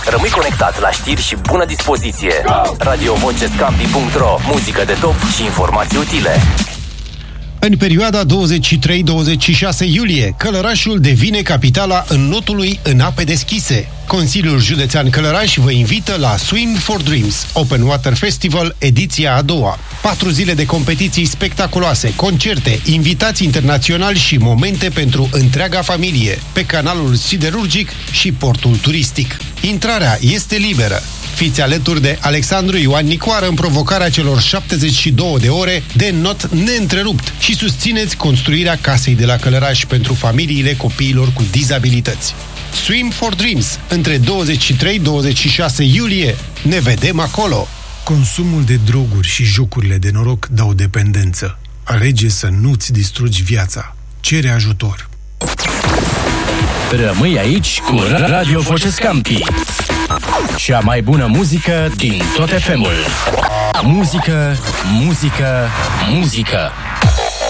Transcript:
Rămâi conectat la știri și bună dispoziție. radiovocescampi.ro, muzică de top și informații utile. În perioada 23-26 iulie, Călărașul devine capitala înnotului în ape deschise. Consiliul Județean Călăraș vă invită la Swim for Dreams Open Water Festival, ediția a doua. 4 zile de competiții spectaculoase, concerte, invitați internaționali și momente pentru întreaga familie, pe canalul siderurgic și portul turistic. Intrarea este liberă. Fiți alături de Alexandru Ioan Nicoară în provocarea celor 72 de ore de not neîntrerupt și susțineți construirea casei de la Călăraș pentru familiile copiilor cu dizabilități. Swim for Dreams, între 23-26 iulie. Ne vedem acolo! Consumul de droguri și jocurile de noroc dau dependență. Alege să nu-ți distrugi viața. Cere ajutor. Rămâi aici cu Radio Vocescampi. Cea mai bună muzică din tot FM-ul. Muzică, muzică, muzică.